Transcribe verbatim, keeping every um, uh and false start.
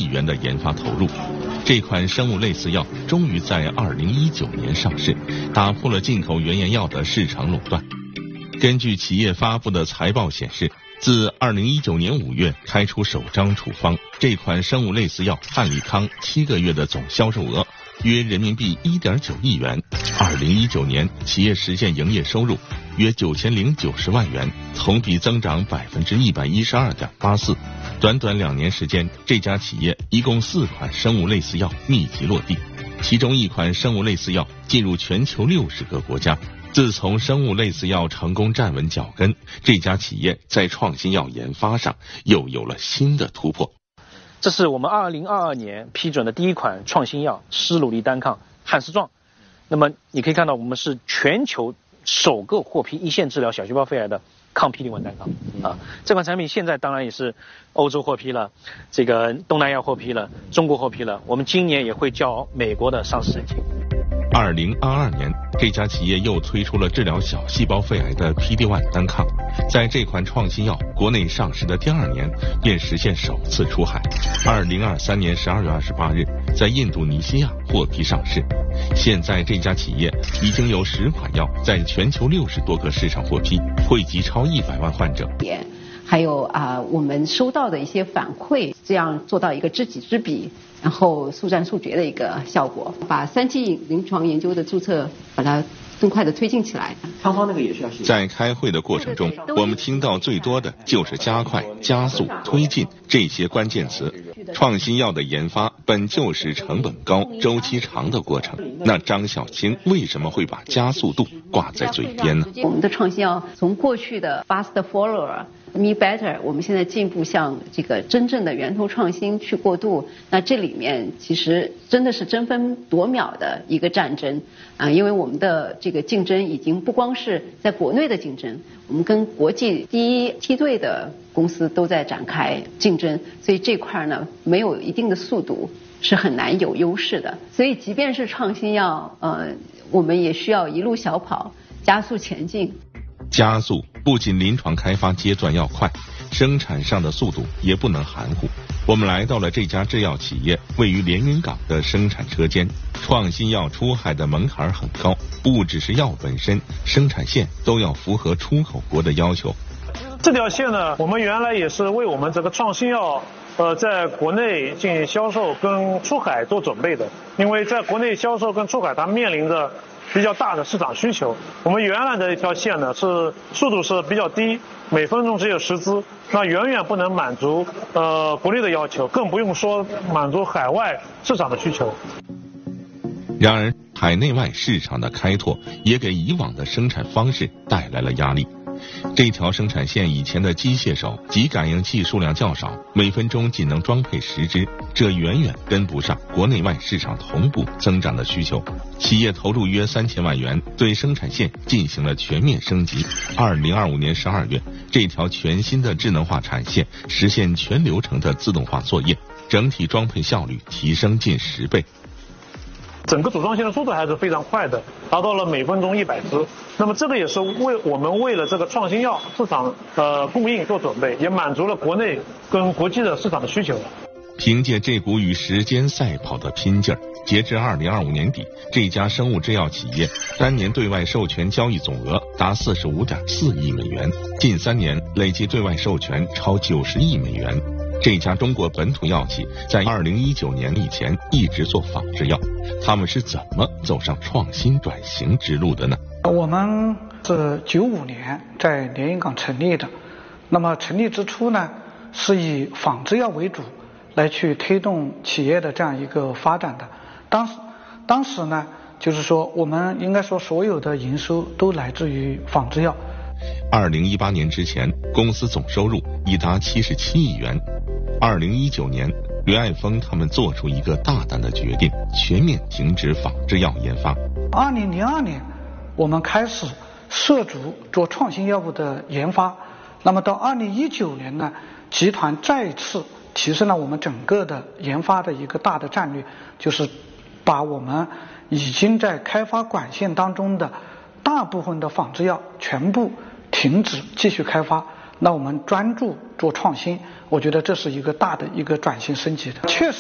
元的研发投入。这款生物类似药终于在二零一九年上市，打破了进口原研药的市场垄断。根据企业发布的财报显示，自二零一九年五月开出首张处方，这款生物类似药汉利康七个月的总销售额约人民币 一点九亿元。二零一九年企业实现营业收入约九千零九十万元，同比增长百分之一百一十二点八四。短短两年时间，这家企业一共四款生物类似药密集落地，其中一款生物类似药进入全球六十个国家。自从生物类似药成功站稳脚跟，这家企业在创新药研发上又有了新的突破。 这是我们二零二二年批准的第一款创新药施鲁利单抗汉斯壮。那么你可以看到，我们是全球首个获批一线治疗小细胞肺癌的抗 P D 一 单抗啊。这款产品现在当然也是欧洲获批了，这个东南亚获批了，中国获批了，我们今年也会交美国的上市申请。 二零二二年，这家企业又推出了治疗小细胞肺癌的 P D 一 单抗，在这款创新药国内上市的第二年便实现首次出海。二零二三年十二月二十八日，在印度尼西亚获批上市。现在这家企业已经有十款药在全球六十多个市场获批，惠及超一百万患者。 还有啊、呃，我们收到的一些反馈，这样做到一个知己知彼，然后速战速决的一个效果，把三期临床研究的注册把它更快的推进起来。 康方那个也是要写。 在开会的过程中，我们听到最多的就是加快、加速、推进这些关键词。创新药的研发本就是成本高、周期长的过程，那张晓清为什么会把加速度挂在嘴边呢？ 我们的创新药从过去的 fast follower、me better， 我们现在进一步向这个真正的源头创新去过渡。那这里面其实真的是争分夺秒的一个战争啊，因为我们的这个竞争已经不光是在国内的竞争，我们跟国际第一梯队的公司都在展开竞争，所以这块呢没有一定的速度是很难有优势的。所以即便是创新药，呃，我们也需要一路小跑，加速前进。 加速不仅临床开发阶段要快，生产上的速度也不能含糊。我们来到了这家制药企业位于连云港的生产车间。创新药出海的门槛很高，不只是药本身，生产线都要符合出口国的要求。 这条线呢，我们原来也是为我们这个创新药呃，在国内进行销售跟出海做准备的，因为在国内销售跟出海它面临着比较大的市场需求。我们原来的一条线呢是速度是比较低，每分钟只有十支，那远远不能满足呃国内的要求，更不用说满足海外市场的需求。 然而，海内外市场的开拓也给以往的生产方式带来了压力。这条生产线以前的机械手及感应器数量较少，每分钟仅能装配十只，这远远跟不上国内外市场同步增长的需求。企业投入约三千万元，对生产线进行了全面升级。二零二五年十二月，这条全新的智能化产线实现全流程的自动化作业，整体装配效率提升近十倍。 整个组装线的速度还是非常快的，达到了每分钟一百支。那么这个也是为我们为了这个创新药市场呃供应做准备，也满足了国内跟国际的市场的需求。 凭借这股与时间赛跑的拼劲儿，截至二零二五年底，这家生物制药企业单年对外授权交易总额达四十五点四亿美元，近三年累计对外授权超九十亿美元。这家中国本土药企在二零一九年以前一直做仿制药，他们是怎么走上创新转型之路的呢？ 我们是九五年在连云港成立的，那么成立之初呢，是以仿制药为主来去推动企业的这样一个发展的。当时当时呢，就是说我们应该说所有的营收都来自于仿制药。 二零一八年之前，公司总收入已达七十七亿元。二零一九年，刘爱峰他们做出一个大胆的决定，全面停止仿制药研发。 二零零二年，我们开始涉足做创新药物的研发。那么到二零一九年呢，集团再次提升了我们整个的研发的一个大的战略，就是把我们已经在开发管线当中的大部分的仿制药全部停止继续开发。那我们专注做创新，我觉得这是一个大的一个转型升级的，确实。